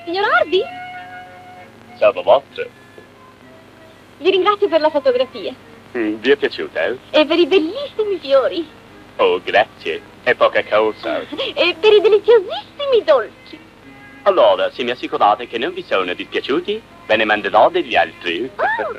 signor Hardy? Salve vostro. Vi ringrazio per la fotografia. Vi è piaciuta, eh? E per i bellissimi fiori. Oh, grazie. È poca cosa. E per i deliziosissimi dolci. Allora, se mi assicurate che non vi sono dispiaciuti, ve ne manderò degli altri.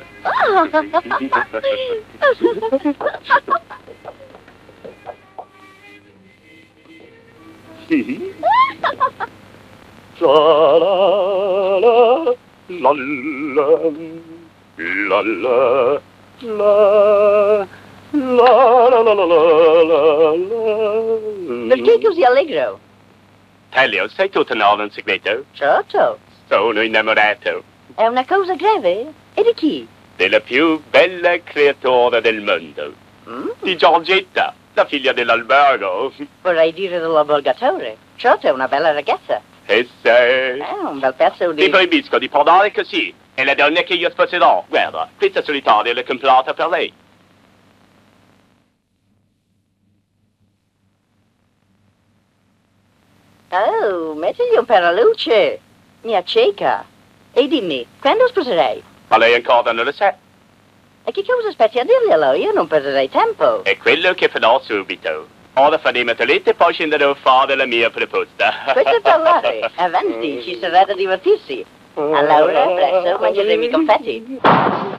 Perché così allegro? Telio, sei tutto nuovo in segreto? Certo. Sono innamorato È una cosa grave? E di chi? della più bella creatura del mondo. Di Giorgetta, la figlia dell'albergo. Vorrei dire dell'albergatore. Certo, è una bella ragazza. E se... È un bel pezzo di... Ti proibisco di parlare così. È la donna che io sposerò. Guarda, questa solitaria l'ho comprata per lei. Oh, mettigli un paraluce. Mi acceca. E dimmi, quando sposerei? Ma lei ancora non lo sa. E che cosa aspetti a dirglielo? Io non perderei tempo. È quello che farò subito. Ora faremo toilette e poi scenderò a fare la mia proposta. Questo è parlare. Avanti, ci sarà da divertirsi. Allora, presto, mangeremo i confetti.